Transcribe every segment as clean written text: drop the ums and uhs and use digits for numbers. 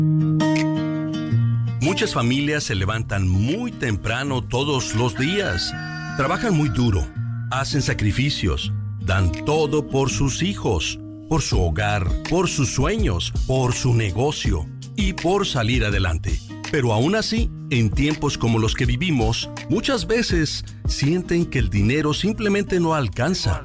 Muchas familias se levantan muy temprano todos los días, trabajan muy duro, hacen sacrificios, dan todo por sus hijos, por su hogar, por sus sueños, por su negocio y por salir adelante. Pero aún así, en tiempos como los que vivimos, muchas veces sienten que el dinero simplemente no alcanza.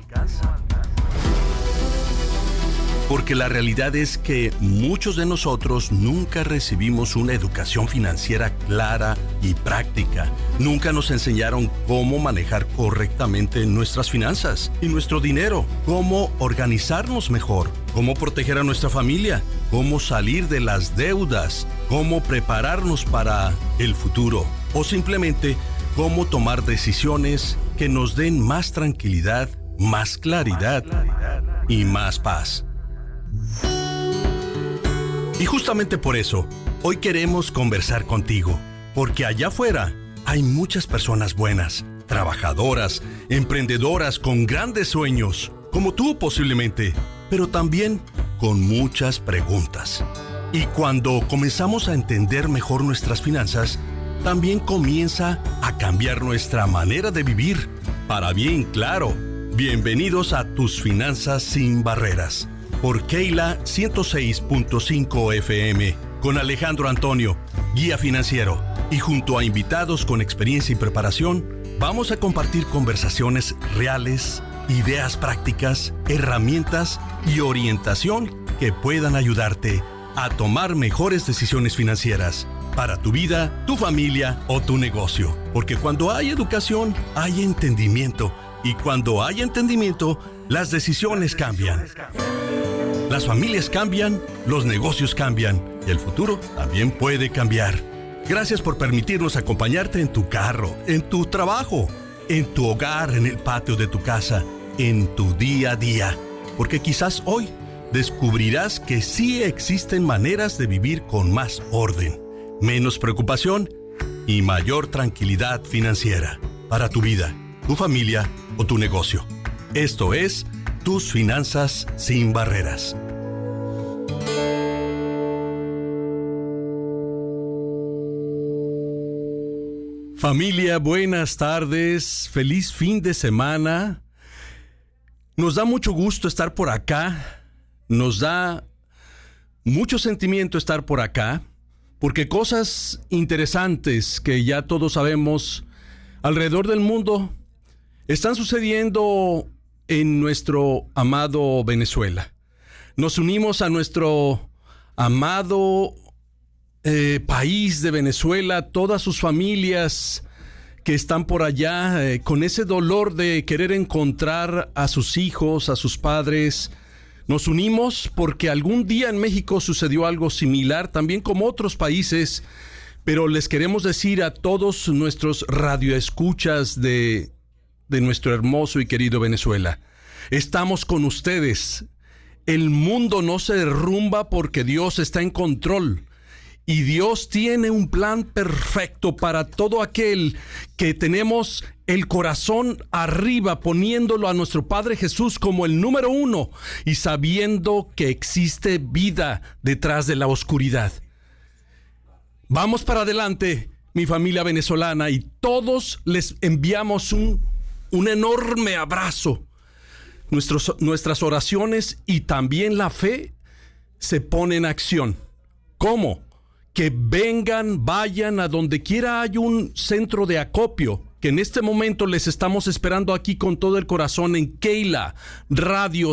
Porque la realidad es que muchos de nosotros nunca recibimos una educación financiera clara y práctica. Nunca nos enseñaron cómo manejar correctamente nuestras finanzas y nuestro dinero, cómo organizarnos mejor, cómo proteger a nuestra familia, cómo salir de las deudas, cómo prepararnos para el futuro o simplemente cómo tomar decisiones que nos den más tranquilidad, más claridad y más paz. Y justamente por eso, hoy queremos conversar contigo, porque allá afuera hay muchas personas buenas, trabajadoras, emprendedoras con grandes sueños, como tú posiblemente, pero también con muchas preguntas. Y cuando comenzamos a entender mejor nuestras finanzas, también comienza a cambiar nuestra manera de vivir. Para bien claro, bienvenidos a Tus Finanzas Sin Barreras. Por Keila 106.5 FM, con Alejandro Antonio, guía financiero, y junto a invitados con experiencia y preparación, vamos a compartir conversaciones reales, ideas prácticas, herramientas y orientación que puedan ayudarte a tomar mejores decisiones financieras para tu vida, tu familia o tu negocio. Porque cuando hay educación, hay entendimiento, y cuando hay entendimiento, las decisiones cambian. Las familias cambian, los negocios cambian y el futuro también puede cambiar. Gracias por permitirnos acompañarte en tu carro, en tu trabajo, en tu hogar, en el patio de tu casa, en tu día a día. Porque quizás hoy descubrirás que sí existen maneras de vivir con más orden, menos preocupación y mayor tranquilidad financiera para tu vida, tu familia o tu negocio. Esto es Tus Finanzas Sin Barreras. Familia, buenas tardes, feliz fin de semana. Nos da mucho gusto estar por acá, nos da mucho sentimiento estar por acá, porque cosas interesantes que ya todos sabemos alrededor del mundo están sucediendo en nuestro amado Venezuela. Nos unimos a nuestro amado país de Venezuela, todas sus familias que están por allá, con ese dolor de querer encontrar a sus hijos, a sus padres. Nos unimos porque algún día en México sucedió algo similar, también como otros países, pero les queremos decir a todos nuestros radioescuchas de nuestro hermoso y querido Venezuela: estamos con ustedes. El mundo no se derrumba porque Dios está en control. Y Dios tiene un plan perfecto para todo aquel que tenemos el corazón arriba, poniéndolo a nuestro Padre Jesús como el número uno y sabiendo que existe vida detrás de la oscuridad. Vamos para adelante, mi familia venezolana, y todos les enviamos un enorme abrazo. Nuestras oraciones y también la fe se ponen en acción. ¿Cómo? Que vengan, vayan a donde quiera hay un centro de acopio, que en este momento les estamos esperando aquí con todo el corazón en Keila Radio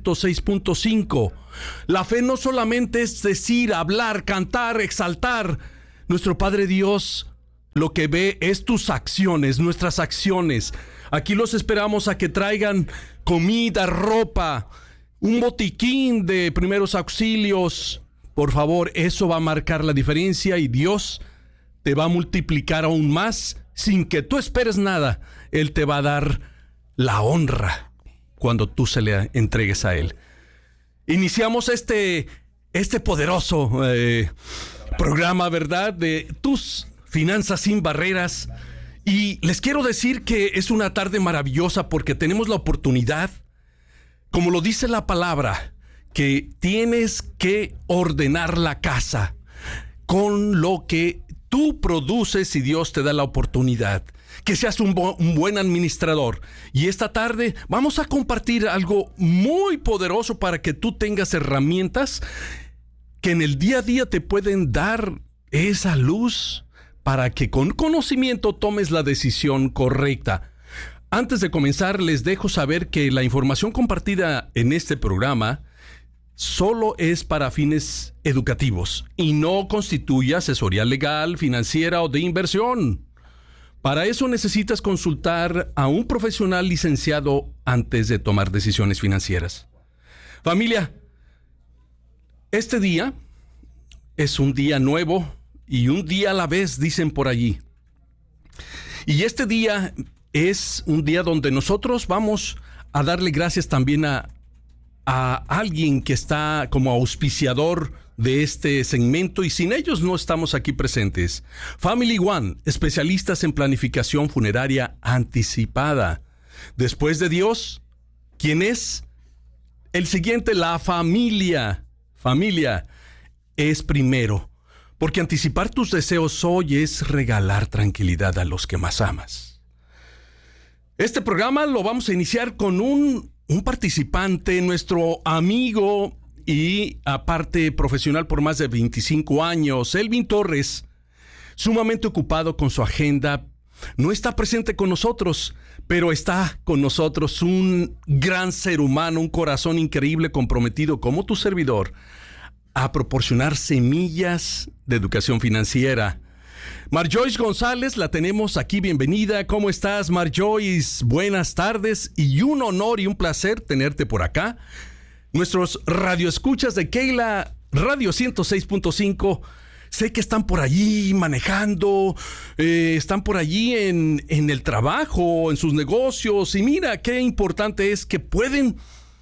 106.5. La fe no solamente es decir, hablar, cantar, exaltar. Nuestro Padre Dios lo que ve es tus acciones, nuestras acciones. Aquí los esperamos a que traigan comida, ropa, un botiquín de primeros auxilios. Por favor, eso va a marcar la diferencia y Dios te va a multiplicar aún más sin que tú esperes nada. Él te va a dar la honra cuando tú se le entregues a Él. Iniciamos este poderoso programa, ¿verdad? De Tus Finanzas Sin Barreras. Y les quiero decir que es una tarde maravillosa porque tenemos la oportunidad, como lo dice la palabra, que tienes que ordenar la casa. con lo que tú produces y Dios te da la oportunidad. Que seas un buen administrador. Y esta tarde vamos a compartir algo muy poderoso para que tú tengas herramientas que en el día a día te pueden dar esa luz para que con conocimiento tomes la decisión correcta. Antes de comenzar, les dejo saber que la información compartida en este programa solo es para fines educativos y no constituye asesoría legal, financiera o de inversión. Para eso necesitas consultar a un profesional licenciado antes de tomar decisiones financieras. Familia, este día es un día nuevo y un día a la vez, dicen por allí. Y este día es un día donde nosotros vamos a darle gracias también a alguien que está como auspiciador de este segmento y sin ellos no estamos aquí presentes. Family One, especialistas en planificación funeraria anticipada. Después de Dios, ¿quién es? El siguiente, la familia. Familia es primero, porque anticipar tus deseos hoy es regalar tranquilidad a los que más amas. Este programa lo vamos a iniciar con un participante, nuestro amigo y aparte profesional por más de 25 años, Elvin Torres, sumamente ocupado con su agenda. No está presente con nosotros, pero está con nosotros un gran ser humano, un corazón increíble comprometido como tu servidor a proporcionar semillas de educación financiera. Marjoyce González, la tenemos aquí, bienvenida. ¿Cómo estás, Marjoyce? Buenas tardes y un honor y un placer tenerte por acá. Nuestros radioescuchas de Keila Radio 106.5, sé que están por allí manejando, están por allí en el trabajo, en sus negocios, y mira qué importante es que pueden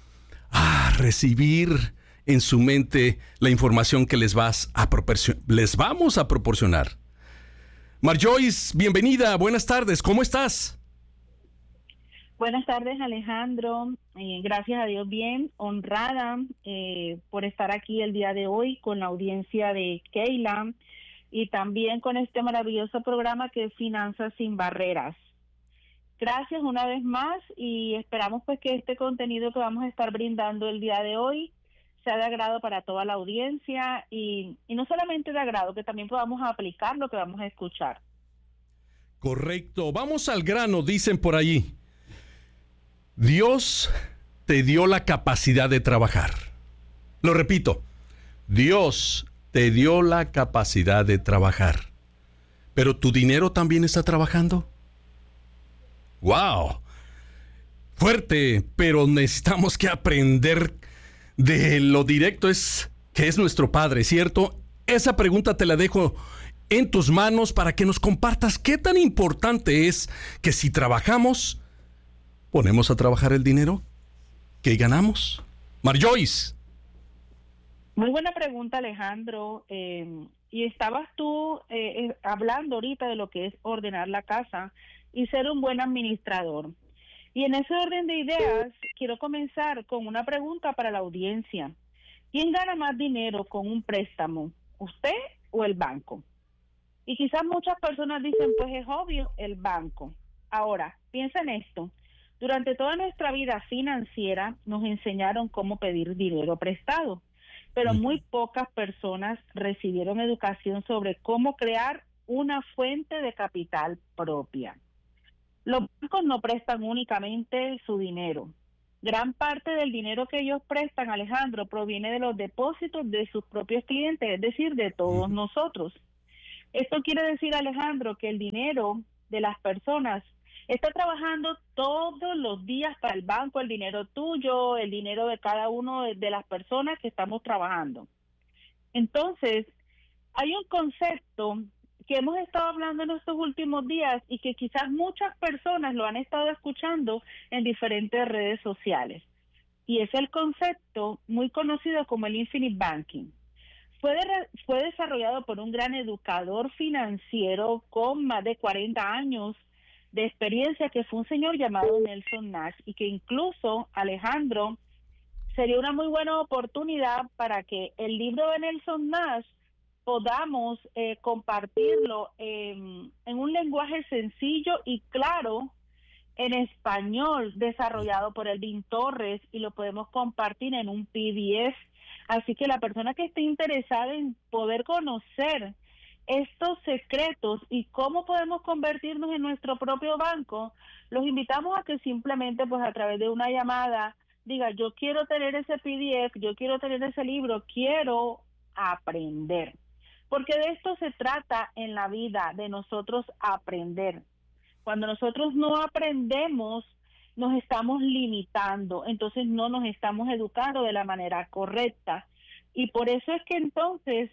recibir en su mente la información que les vamos a proporcionar. Marjoyce, bienvenida, buenas tardes, ¿cómo estás? Buenas tardes, Alejandro. Gracias a Dios, bien, honrada por estar aquí el día de hoy con la audiencia de Keila y también con este maravilloso programa que es Finanzas sin Barreras. Gracias una vez más y esperamos pues que este contenido que vamos a estar brindando el día de hoy sea de agrado para toda la audiencia y no solamente de agrado, que también podamos aplicar lo que vamos a escuchar. Correcto, vamos al grano, dicen por allí. Dios te dio la capacidad de trabajar. Lo repito, Dios te dio la capacidad de trabajar. ¿Pero tu dinero también está trabajando? ¡Wow! Fuerte, pero necesitamos que aprender de lo directo que es nuestro Padre, ¿cierto? Esa pregunta te la dejo en tus manos para que nos compartas qué tan importante es que si trabajamos, ponemos a trabajar el dinero que ganamos. Marjoyce. Muy buena pregunta, Alejandro. Y estabas tú hablando ahorita de lo que es ordenar la casa y ser un buen administrador. Y en ese orden de ideas, quiero comenzar con una pregunta para la audiencia. ¿Quién gana más dinero con un préstamo, usted o el banco? Y quizás muchas personas dicen, pues es obvio, el banco. Ahora, piensa en esto. Durante toda nuestra vida financiera nos enseñaron cómo pedir dinero prestado, pero muy pocas personas recibieron educación sobre cómo crear una fuente de capital propia. Los bancos no prestan únicamente su dinero. Gran parte del dinero que ellos prestan, Alejandro, proviene de los depósitos de sus propios clientes, es decir, de todos nosotros. Esto quiere decir, Alejandro, que el dinero de las personas está trabajando todos los días para el banco, el dinero tuyo, el dinero de cada uno de las personas que estamos trabajando. Entonces, hay un concepto que hemos estado hablando en estos últimos días y que quizás muchas personas lo han estado escuchando en diferentes redes sociales. Y es el concepto muy conocido como el Infinite Banking. Fue desarrollado por un gran educador financiero con más de 40 años de experiencia, que fue un señor llamado Nelson Nash, y que incluso, Alejandro, sería una muy buena oportunidad para que el libro de Nelson Nash podamos compartirlo en un lenguaje sencillo y claro, en español, desarrollado por Elvin Torres, y lo podemos compartir en un PDF. Así que la persona que esté interesada en poder conocer estos secretos y cómo podemos convertirnos en nuestro propio banco, los invitamos a que simplemente, pues a través de una llamada, diga, yo quiero tener ese PDF, yo quiero tener ese libro, quiero aprender. Porque de esto se trata en la vida, de nosotros aprender. Cuando nosotros no aprendemos, nos estamos limitando, entonces no nos estamos educando de la manera correcta. Y por eso es que entonces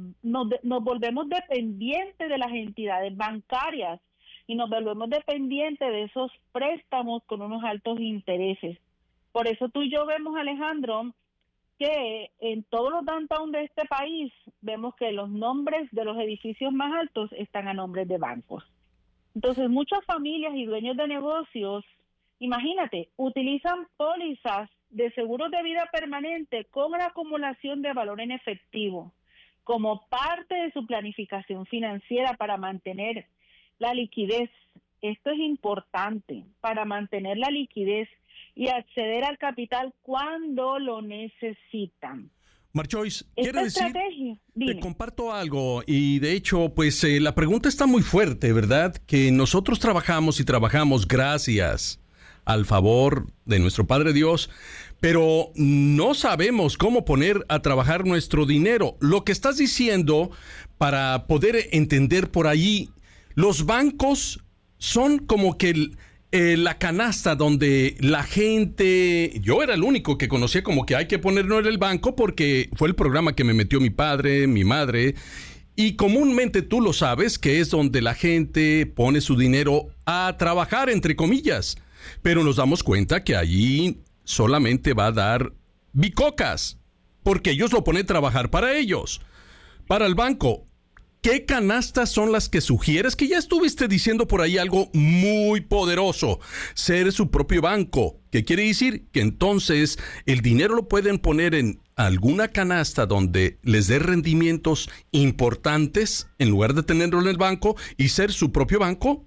nos volvemos dependientes de las entidades bancarias y nos volvemos dependientes de esos préstamos con unos altos intereses. Por eso tú y yo vemos, Alejandro, que en todos los downtown de este país vemos que los nombres de los edificios más altos están a nombres de bancos. Entonces, muchas familias y dueños de negocios, imagínate, utilizan pólizas de seguros de vida permanente con la acumulación de valor en efectivo como parte de su planificación financiera para mantener la liquidez. Esto es importante, para mantener la liquidez y acceder al capital cuando lo necesitan. Marjoyce, quiere decir, dime. te comparto algo y de hecho, pues la pregunta está muy fuerte, ¿verdad? Que nosotros trabajamos y trabajamos gracias al favor de nuestro Padre Dios, pero no sabemos cómo poner a trabajar nuestro dinero. Lo que estás diciendo, para poder entender por allí, los bancos son como que la canasta donde la gente, yo era el único que conocía como que hay que ponerlo en el banco porque fue el programa que me metió mi padre, mi madre, y comúnmente tú lo sabes que es donde la gente pone su dinero a trabajar, entre comillas, pero nos damos cuenta que allí solamente va a dar bicocas, porque ellos lo ponen a trabajar para ellos, para el banco. ¿Qué canastas son las que sugieres? Que ya estuviste diciendo por ahí algo muy poderoso, ser su propio banco. ¿Qué quiere decir? Que entonces el dinero lo pueden poner en alguna canasta donde les dé rendimientos importantes en lugar de tenerlo en el banco y ser su propio banco.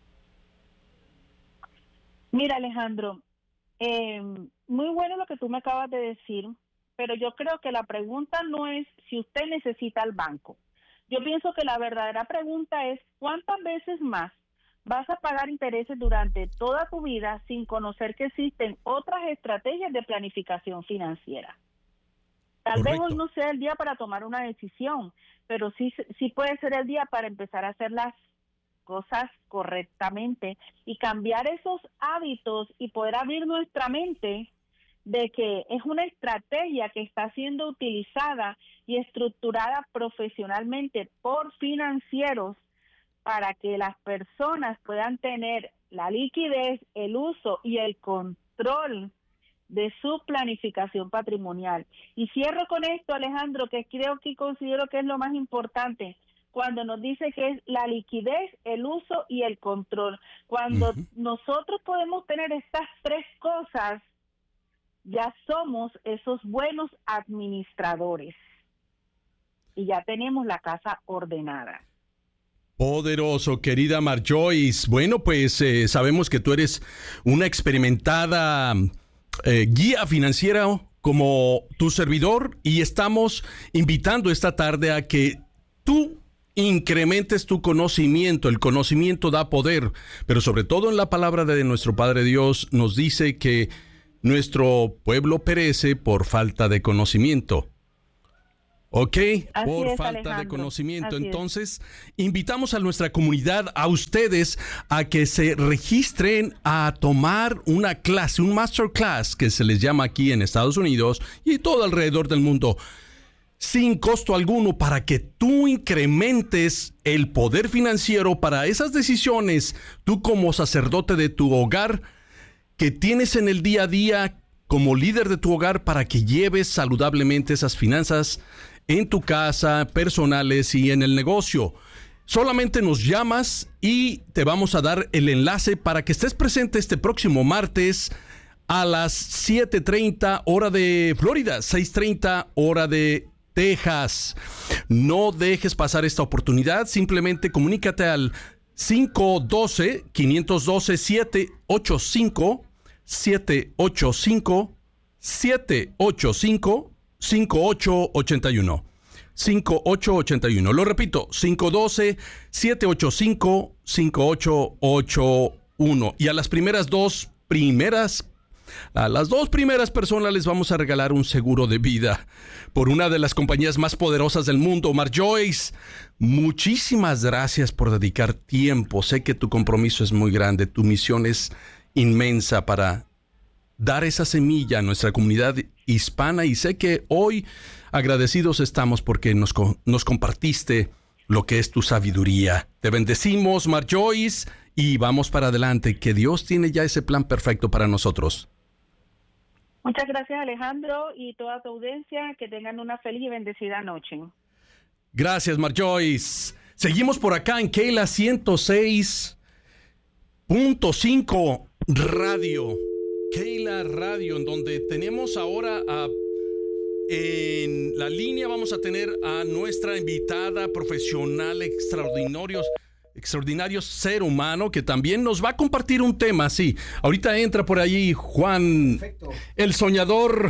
Mira, Alejandro, muy bueno lo que tú me acabas de decir, pero yo creo que la pregunta no es si usted necesita el banco. Yo pienso que la verdadera pregunta es ¿cuántas veces más vas a pagar intereses durante toda tu vida sin conocer que existen otras estrategias de planificación financiera? Tal vez hoy no sea el día para tomar una decisión, pero sí puede ser el día para empezar a hacer las cosas correctamente y cambiar esos hábitos y poder abrir nuestra mente de que es una estrategia que está siendo utilizada y estructurada profesionalmente por financieros para que las personas puedan tener la liquidez, el uso y el control de su planificación patrimonial. Y cierro con esto, Alejandro, que creo que considero que es lo más importante, cuando nos dice que es la liquidez, el uso y el control. Cuando nosotros podemos tener estas tres cosas, ya somos esos buenos administradores y ya tenemos la casa ordenada. Poderoso, querida Marjoyce. Bueno, pues sabemos que tú eres una experimentada guía financiera como tu servidor y estamos invitando esta tarde a que tú incrementes tu conocimiento. El conocimiento da poder, pero sobre todo en la palabra de nuestro Padre Dios nos dice que nuestro pueblo perece por falta de conocimiento. ¿Ok? Por falta de conocimiento. Entonces, invitamos a nuestra comunidad, a ustedes, a que se registren a tomar una clase, un masterclass, que se les llama aquí en Estados Unidos y todo alrededor del mundo, sin costo alguno, para que tú incrementes el poder financiero para esas decisiones, tú como sacerdote de tu hogar, que tienes en el día a día como líder de tu hogar, para que lleves saludablemente esas finanzas en tu casa, personales y en el negocio. Solamente nos llamas y te vamos a dar el enlace para que estés presente este próximo martes a las 7:30 hora de Florida, 6:30 hora de Texas. No dejes pasar esta oportunidad. Simplemente comunícate al 512-512-785-5881. 5881. Lo repito, 512-785-5881. Y a las dos primeras personas les vamos a regalar un seguro de vida por una de las compañías más poderosas del mundo, Marjoyce. Muchísimas gracias por dedicar tiempo. Sé que tu compromiso es muy grande, tu misión es inmensa para dar esa semilla a nuestra comunidad hispana, y sé que hoy agradecidos estamos porque nos compartiste lo que es tu sabiduría. Te bendecimos, Marjoyce, y vamos para adelante, que Dios tiene ya ese plan perfecto para nosotros. Muchas gracias, Alejandro, y toda tu audiencia. Que tengan una feliz y bendecida noche. Gracias, Marjoyce. Seguimos por acá en Keila 106.5 Radio. Keila Radio, en donde tenemos ahora en la línea vamos a tener a nuestra invitada profesional, extraordinario ser humano, que también nos va a compartir un tema. Sí, ahorita entra por allí Juan. Perfecto. El soñador,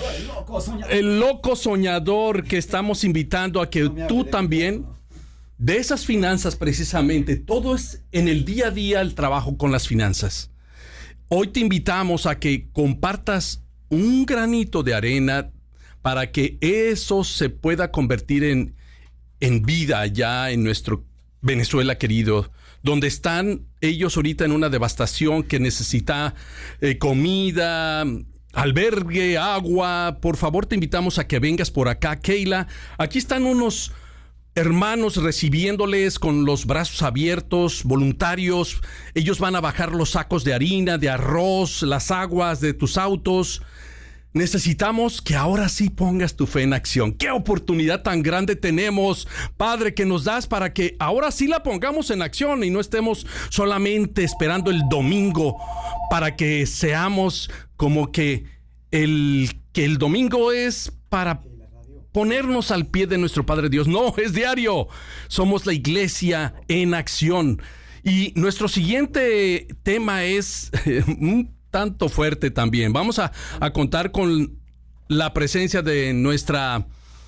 el loco soñador, que estamos invitando a que tú también, de esas finanzas precisamente, todo es en el día a día el trabajo con las finanzas. Hoy te invitamos a que compartas un granito de arena para que eso se pueda convertir en vida allá en nuestro Venezuela querido, donde están ellos ahorita en una devastación que necesita comida, albergue, agua. Por favor, te invitamos a que vengas por acá, Keila. Aquí están unos hermanos recibiéndoles con los brazos abiertos, voluntarios. Ellos van a bajar los sacos de harina, de arroz, las aguas de tus autos. Necesitamos que ahora sí pongas tu fe en acción. ¡Qué oportunidad tan grande tenemos, Padre, que nos das para que ahora sí la pongamos en acción y no estemos solamente esperando el domingo para que seamos como que el domingo es para ponernos al pie de nuestro Padre Dios? No, es diario. Somos la iglesia en acción. Y nuestro siguiente tema es un tanto fuerte también. Vamos a contar con la presencia de nuestra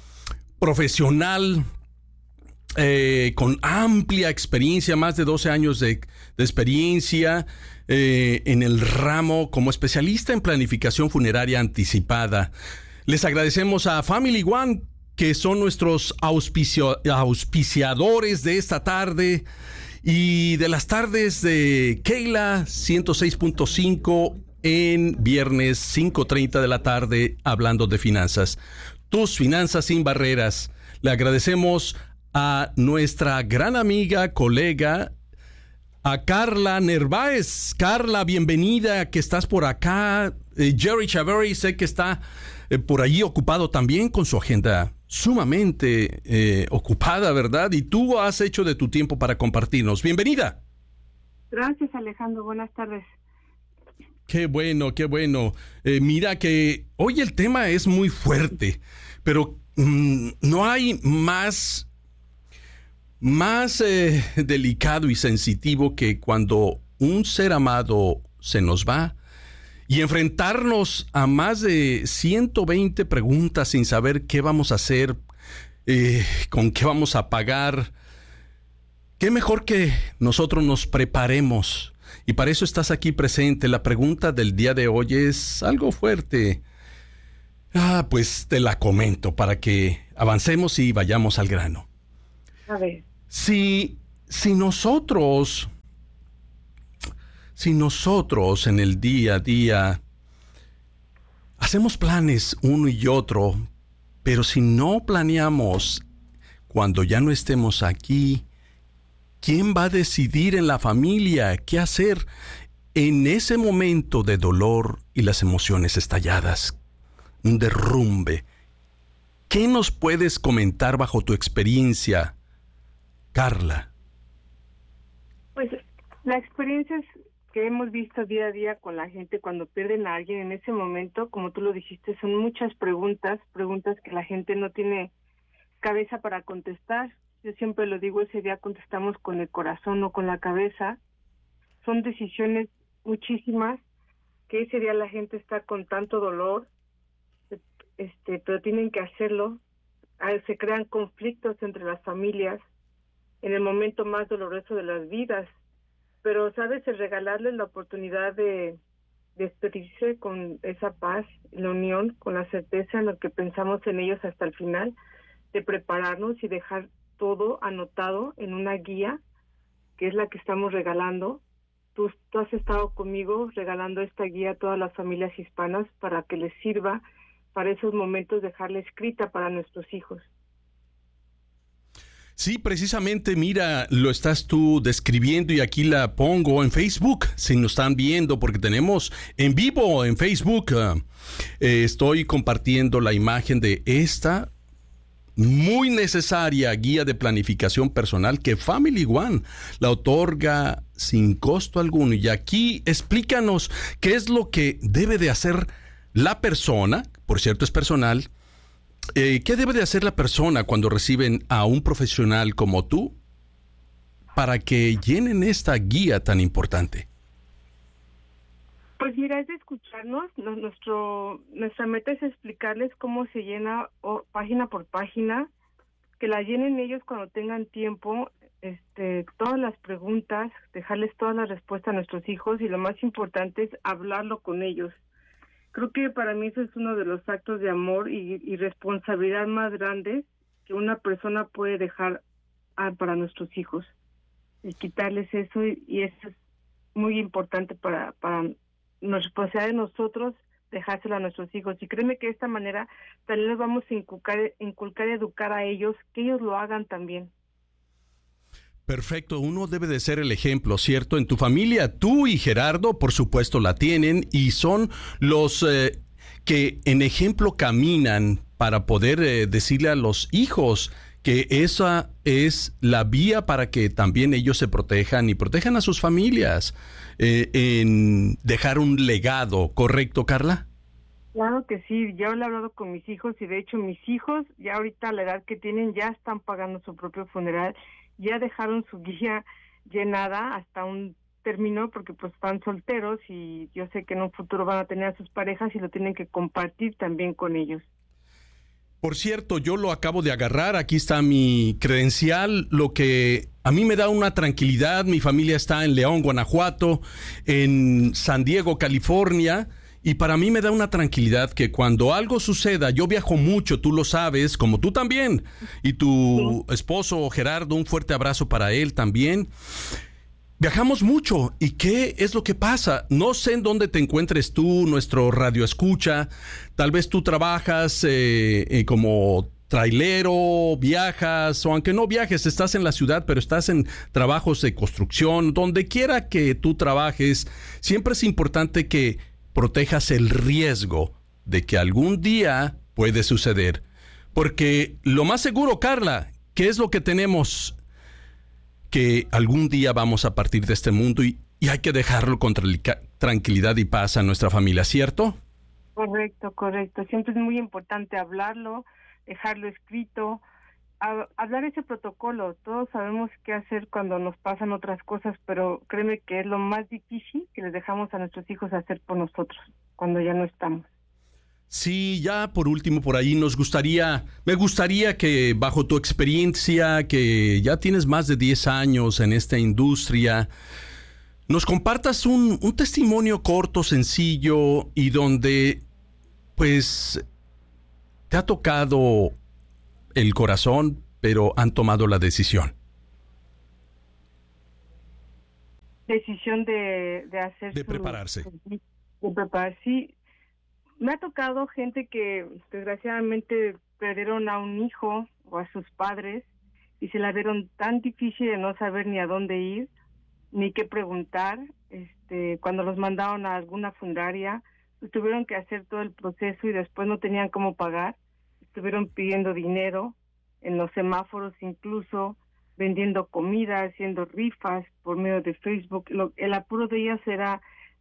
profesional con amplia experiencia, más de 12 años de experiencia en el ramo como especialista en planificación funeraria anticipada. Les agradecemos a Family One, que son nuestros auspiciadores de esta tarde y de las tardes de Keila 106.5 en viernes 5:30 de la tarde, hablando de finanzas. Tus finanzas sin barreras. Le agradecemos a nuestra gran amiga, colega, a Carla Nerváez. Carla, bienvenida, que estás por acá. Jerry Chavarri, sé que está por allí ocupado también con su agenda sumamente ocupada, ¿verdad? Y tú has hecho de tu tiempo para compartirnos. Bienvenida. Gracias, Alejandro. Buenas tardes. Qué bueno, qué bueno. Mira que hoy el tema es muy fuerte, pero no hay más delicado y sensitivo que cuando un ser amado se nos va y enfrentarnos a más de 120 preguntas sin saber qué vamos a hacer, con qué vamos a pagar. Qué mejor que nosotros nos preparemos, y para eso estás aquí presente. La pregunta del día de hoy es algo fuerte. Pues te la comento para que avancemos y vayamos al grano. A ver. Si nosotros en el día a día hacemos planes uno y otro, pero si no planeamos cuando ya no estemos aquí, ¿quién va a decidir en la familia qué hacer en ese momento de dolor y las emociones estalladas? Un derrumbe. ¿Qué nos puedes comentar bajo tu experiencia, Carla? Pues la experiencia que hemos visto día a día con la gente cuando pierden a alguien en ese momento, como tú lo dijiste, son muchas preguntas que la gente no tiene cabeza para contestar. Yo siempre lo digo, ese día contestamos con el corazón, no con la cabeza. Son decisiones muchísimas, que ese día la gente está con tanto dolor, pero tienen que hacerlo. Se crean conflictos entre las familias en el momento más doloroso de las vidas, pero sabes, el regalarles la oportunidad de despedirse con esa paz, la unión, con la certeza en lo que pensamos en ellos hasta el final, de prepararnos y dejar todo anotado en una guía, que es la que estamos regalando. Tú has estado conmigo regalando esta guía a todas las familias hispanas para que les sirva para esos momentos, dejarla escrita para nuestros hijos. Sí, precisamente, mira, lo estás tú describiendo y aquí la pongo en Facebook, si nos están viendo, porque tenemos en vivo en Facebook. Estoy compartiendo la imagen de esta muy necesaria guía de planificación personal que Family One la otorga sin costo alguno. Y aquí explícanos qué es lo que debe de hacer la persona, por cierto es personal. ¿Qué debe de hacer la persona cuando reciben a un profesional como tú para que llenen esta guía tan importante? Pues mira, es de escucharnos. Nuestra meta es explicarles cómo se llena página por página, que la llenen ellos cuando tengan tiempo, todas las preguntas, dejarles todas las respuestas a nuestros hijos, y lo más importante es hablarlo con ellos. Creo que para mí eso es uno de los actos de amor y responsabilidad más grandes que una persona puede dejar para nuestros hijos. Y quitarles eso, y eso es muy importante para nuestra responsabilidad de nosotros, dejárselo a nuestros hijos. Y créeme que de esta manera también les vamos a inculcar y educar a ellos, que ellos lo hagan también. Perfecto, uno debe de ser el ejemplo, ¿cierto? En tu familia, tú y Gerardo, por supuesto, la tienen y son los que en ejemplo caminan para poder decirle a los hijos que esa es la vía para que también ellos se protejan y protejan a sus familias, en dejar un legado, ¿correcto, Carla? Claro que sí, yo lo he hablado con mis hijos, y de hecho mis hijos ya ahorita a la edad que tienen ya están pagando su propio funeral, ya dejaron su guía llenada hasta un término, porque pues están solteros y yo sé que en un futuro van a tener a sus parejas y lo tienen que compartir también con ellos. Por cierto, yo lo acabo de agarrar, aquí está mi credencial, lo que a mí me da una tranquilidad. Mi familia está en León, Guanajuato, en San Diego, California, y para mí me da una tranquilidad que cuando algo suceda, yo viajo mucho, tú lo sabes, como tú también, y tu esposo Gerardo, un fuerte abrazo para él también. Viajamos mucho, ¿y qué es lo que pasa? No sé en dónde te encuentres tú, nuestro radio escucha. Tal vez tú trabajas como trailero, viajas, o aunque no viajes, estás en la ciudad, pero estás en trabajos de construcción. Donde quiera que tú trabajes, siempre es importante que protejas el riesgo de que algún día puede suceder. Porque lo más seguro, Carla, ¿qué es lo que tenemos? Que algún día vamos a partir de este mundo y hay que dejarlo con tranquilidad y paz a nuestra familia, ¿cierto? Correcto. Siempre es muy importante hablarlo, dejarlo escrito, hablar ese protocolo. Todos sabemos qué hacer cuando nos pasan otras cosas, pero créeme que es lo más difícil que les dejamos a nuestros hijos hacer por nosotros cuando ya no estamos. Sí, ya por último por ahí me gustaría que bajo tu experiencia, que ya tienes más de 10 años en esta industria, nos compartas un testimonio corto, sencillo y donde pues te ha tocado el corazón, pero han tomado la decisión. Decisión de hacer de prepararse. De prepararse, sí. Me ha tocado gente que desgraciadamente perdieron a un hijo o a sus padres y se la vieron tan difícil de no saber ni a dónde ir, ni qué preguntar. Cuando los mandaron a alguna funeraria, tuvieron que hacer todo el proceso y después no tenían cómo pagar. Estuvieron pidiendo dinero en los semáforos, incluso vendiendo comida, haciendo rifas por medio de Facebook. El apuro de ellas era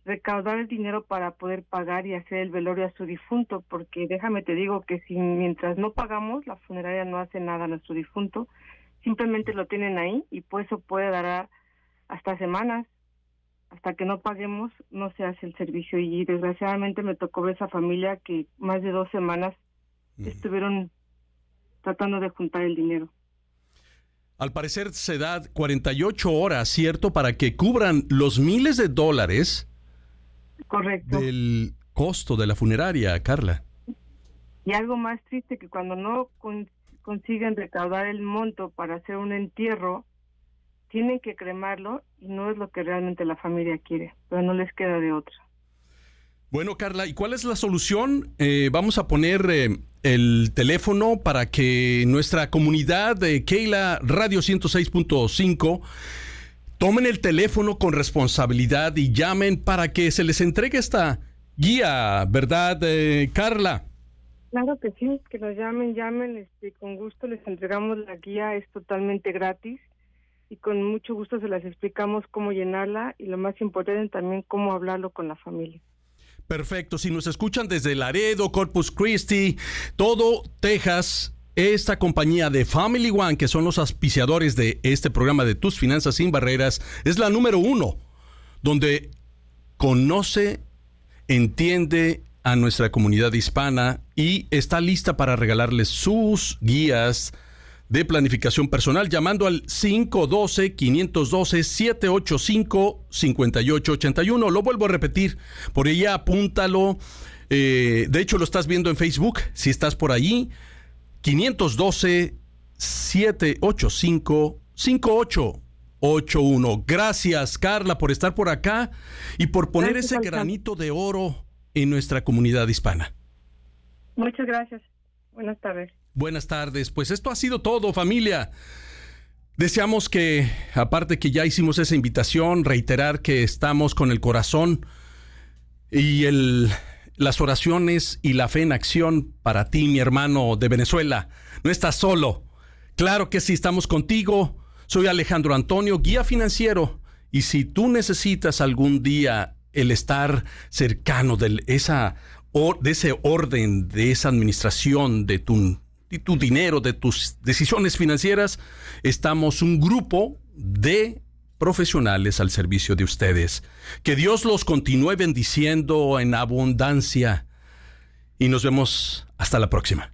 recaudar el dinero para poder pagar y hacer el velorio a su difunto, porque déjame te digo que si mientras no pagamos, la funeraria no hace nada a nuestro difunto, simplemente lo tienen ahí y pues eso puede dar hasta semanas, hasta que no paguemos no se hace el servicio, y desgraciadamente me tocó ver esa familia que más de 2 semanas estuvieron tratando de juntar el dinero. Al parecer se da 48 horas, ¿cierto?, para que cubran los miles de dólares. Correcto. Del costo de la funeraria, Carla. Y algo más triste, que cuando no consiguen recaudar el monto para hacer un entierro, tienen que cremarlo y no es lo que realmente la familia quiere, pero no les queda de otra. Bueno, Carla, ¿y cuál es la solución? Vamos a poner el teléfono para que nuestra comunidad de Keila Radio 106.5 tomen el teléfono con responsabilidad y llamen para que se les entregue esta guía, ¿verdad, Carla? Claro que sí, que nos llamen, con gusto les entregamos la guía, es totalmente gratis y con mucho gusto se las explicamos cómo llenarla y lo más importante también cómo hablarlo con la familia. Perfecto, si nos escuchan desde Laredo, Corpus Christi, todo Texas, esta compañía de Family One, que son los auspiciadores de este programa de Tus Finanzas Sin Barreras, es la número 1, donde conoce, entiende a nuestra comunidad hispana y está lista para regalarles sus guías de planificación personal llamando al 512-512-785-5881. Lo vuelvo a repetir, por ella apúntalo. De hecho, lo estás viendo en Facebook. Si estás por allí, 512-785-5881. Gracias, Carla, por estar por acá y por poner ese granito de oro en nuestra comunidad hispana. Muchas gracias. Buenas tardes. Buenas tardes. Pues esto ha sido todo, familia. Deseamos que, aparte que ya hicimos esa invitación, reiterar que estamos con el corazón y las oraciones y la fe en acción para ti, mi hermano de Venezuela. No estás solo. Claro que sí, estamos contigo. Soy Alejandro Antonio, guía financiero. Y si tú necesitas algún día el estar cercano de ese orden, de esa administración de tu dinero, de tus decisiones financieras, estamos un grupo de profesionales al servicio de ustedes. Que Dios los continúe bendiciendo en abundancia y nos vemos hasta la próxima.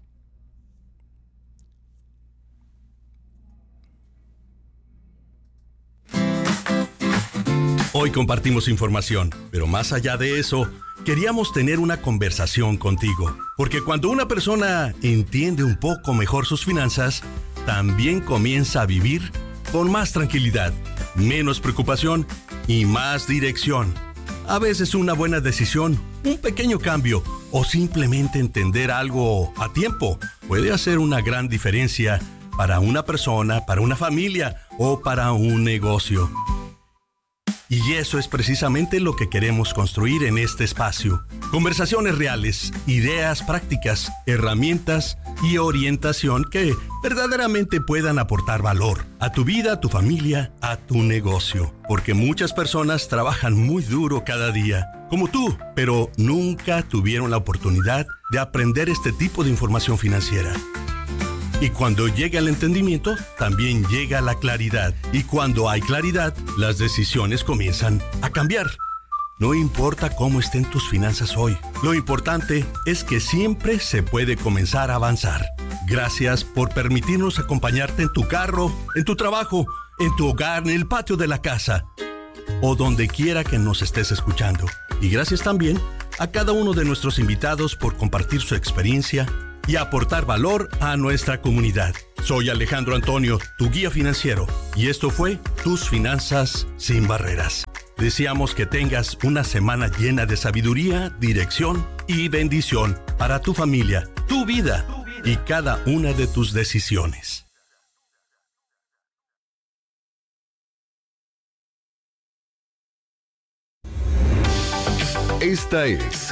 Hoy compartimos información, pero más allá de eso, queríamos tener una conversación contigo, porque cuando una persona entiende un poco mejor sus finanzas, también comienza a vivir con más tranquilidad, menos preocupación y más dirección. A veces una buena decisión, un pequeño cambio o simplemente entender algo a tiempo puede hacer una gran diferencia para una persona, para una familia o para un negocio. Y eso es precisamente lo que queremos construir en este espacio. Conversaciones reales, ideas prácticas, herramientas y orientación que verdaderamente puedan aportar valor a tu vida, a tu familia, a tu negocio. Porque muchas personas trabajan muy duro cada día, como tú, pero nunca tuvieron la oportunidad de aprender este tipo de información financiera. Y cuando llega el entendimiento, también llega la claridad. Y cuando hay claridad, las decisiones comienzan a cambiar. No importa cómo estén tus finanzas hoy, lo importante es que siempre se puede comenzar a avanzar. Gracias por permitirnos acompañarte en tu carro, en tu trabajo, en tu hogar, en el patio de la casa o donde quiera que nos estés escuchando. Y gracias también a cada uno de nuestros invitados por compartir su experiencia y aportar valor a nuestra comunidad. Soy Alejandro Antonio, tu guía financiero, y esto fue Tus Finanzas Sin Barreras. Deseamos que tengas una semana llena de sabiduría, dirección y bendición para tu familia, tu vida y cada una de tus decisiones. Esta es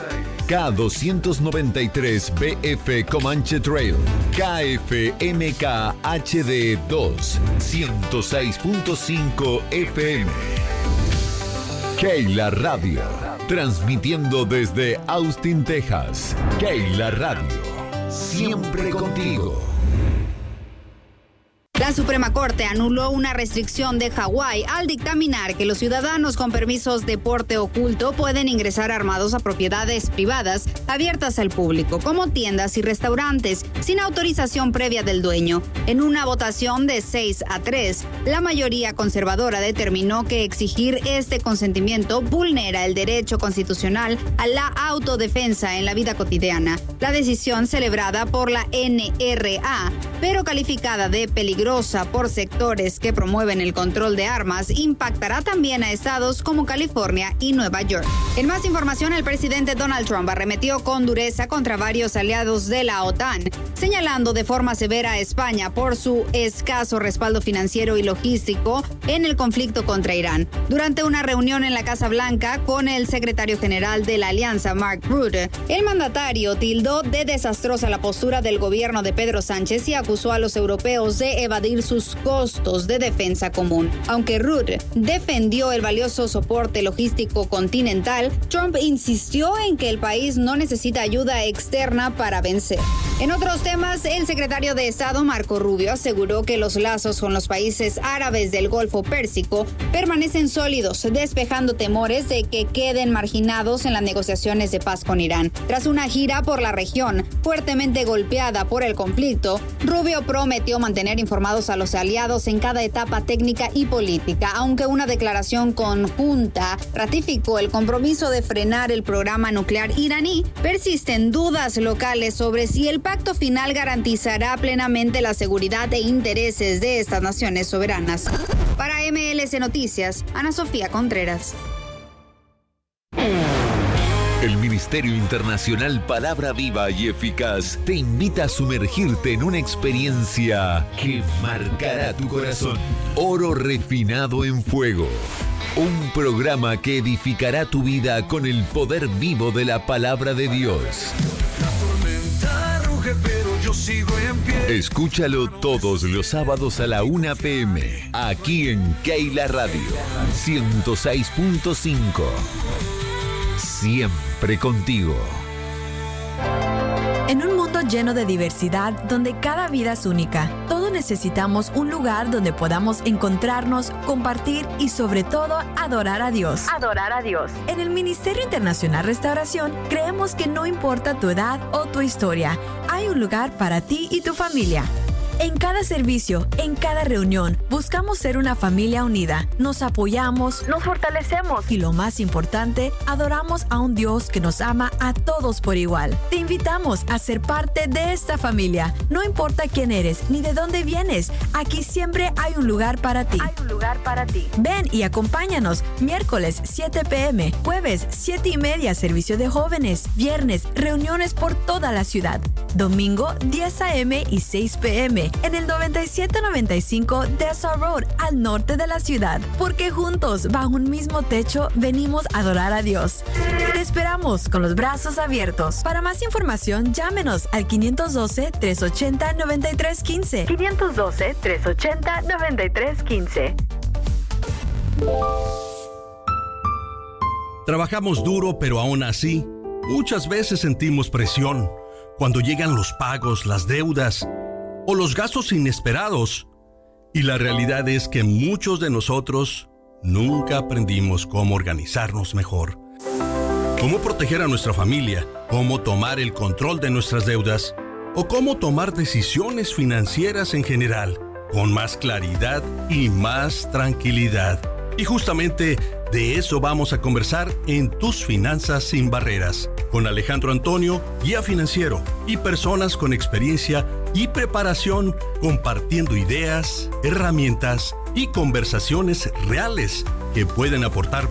K293BF Comanche Trail, KFMK HD 2, 106.5 FM. Keila Radio. Transmitiendo desde Austin, Texas. Keila Radio. Siempre contigo. La Suprema Corte anuló una restricción de Hawái al dictaminar que los ciudadanos con permisos de porte oculto pueden ingresar armados a propiedades privadas abiertas al público, como tiendas y restaurantes, sin autorización previa del dueño. En una votación de 6-3, la mayoría conservadora determinó que exigir este consentimiento vulnera el derecho constitucional a la autodefensa en la vida cotidiana. La decisión, celebrada por la NRA, pero calificada de peligrosa por sectores que promueven el control de armas, impactará también a estados como California y Nueva York. En más información, el presidente Donald Trump arremetió con dureza contra varios aliados de la OTAN, señalando de forma severa a España por su escaso respaldo financiero y logístico en el conflicto contra Irán. Durante una reunión en la Casa Blanca con el secretario general de la alianza, Mark Rutte, el mandatario tildó de desastrosa la postura del gobierno de Pedro Sánchez y acusó a los europeos de evadir sus costos de defensa común. Aunque Rutte defendió el valioso soporte logístico continental, Trump insistió en que el país no necesita ayuda externa para vencer. En otros temas, el secretario de Estado, Marco Rubio, aseguró que los lazos con los países árabes del Golfo Pérsico permanecen sólidos, despejando temores de que queden marginados en las negociaciones de paz con Irán. Tras una gira por la región fuertemente golpeada por el conflicto, Rubio prometió mantener informados a los aliados en cada etapa técnica y política, aunque una declaración conjunta ratificó el compromiso de frenar el programa nuclear iraní. Persisten dudas locales sobre si el pacto final garantizará plenamente la seguridad e intereses de estas naciones soberanas. Para MLC Noticias, Ana Sofía Contreras. El Ministerio Internacional Palabra Viva y Eficaz te invita a sumergirte en una experiencia que marcará tu corazón. Oro refinado en fuego. Un programa que edificará tu vida con el poder vivo de la palabra de Dios. La tormenta ruge, pero yo sigo en pie. Escúchalo todos los sábados a la 1 p.m. aquí en Keila Radio 106.5. Siempre contigo. En un mundo lleno de diversidad, donde cada vida es única, todos necesitamos un lugar donde podamos encontrarnos, compartir y sobre todo adorar a Dios. Adorar a Dios. En el Ministerio Internacional Restauración creemos que no importa tu edad o tu historia, hay un lugar para ti y tu familia. En cada servicio, en cada reunión, buscamos ser una familia unida. Nos apoyamos, nos fortalecemos y lo más importante, adoramos a un Dios que nos ama a todos por igual. Te invitamos a ser parte de esta familia. No importa quién eres ni de dónde vienes, aquí siempre hay un lugar para ti. Hay un lugar para ti. Ven y acompáñanos miércoles 7 p.m., jueves 7:30 servicio de jóvenes, viernes reuniones por toda la ciudad, domingo 10 a.m. y 6 p.m. en el 9795 Dessau Road, al norte de la ciudad, porque juntos, bajo un mismo techo, venimos a adorar a Dios. Te esperamos con los brazos abiertos. Para más información, llámenos al 512-380-9315. 512-380-9315. Trabajamos duro, pero aún así, muchas veces sentimos presión cuando llegan los pagos, las deudas o los gastos inesperados. Y la realidad es que muchos de nosotros nunca aprendimos cómo organizarnos mejor, cómo proteger a nuestra familia, cómo tomar el control de nuestras deudas o cómo tomar decisiones financieras en general con más claridad y más tranquilidad. Y justamente de eso vamos a conversar en Tus Finanzas Sin Barreras, con Alejandro Antonio, guía financiero, y personas con experiencia y preparación compartiendo ideas, herramientas y conversaciones reales que pueden aportar